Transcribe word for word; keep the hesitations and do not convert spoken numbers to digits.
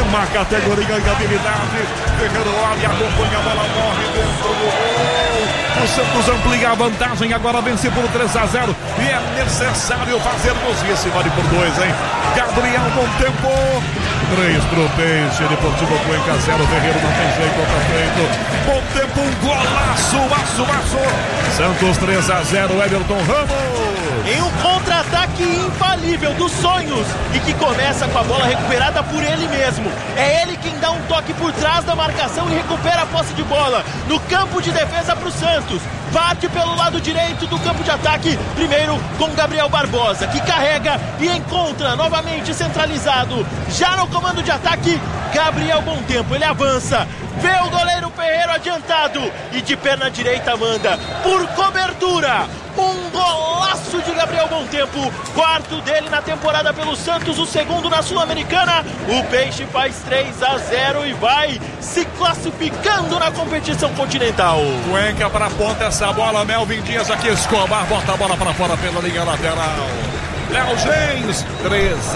extrema categoria e habilidade. Ferreiro olha, acompanha a bola, morre dentro do gol. O Santos amplia a vantagem, agora vence por três a zero. E é necessário fazermos isso. Vale por dois, hein? Gabriel, bom tempo. três pro Peixe, Deportivo Cuenca zero. Ferreiro não tem jeito, tá feito. Bom tempo, um golaço, aço, aço. Santos três a zero, Everton Ramos. Em um contra-ataque infalível dos sonhos e que começa com a bola recuperada por ele mesmo. É ele quem dá um toque por trás da marcação e recupera a posse de bola no campo de defesa para o Santos. Parte pelo lado direito do campo de ataque, primeiro com Gabriel Barbosa, que carrega e encontra novamente centralizado. Já no comando de ataque, Gabriel Bom Tempo, ele avança, vê o goleiro Ferreiro adiantado e de perna direita manda por cobertura. Um golaço de Gabriel Bom Tempo, quarto dele na temporada pelo Santos, o segundo na Sul-Americana. O Peixe faz três a zero e vai se classificando na competição continental. Cuenca para a ponta, essa bola, Melvin Dias aqui, Escobar, bota a bola para fora pela linha lateral. Léo Gens, três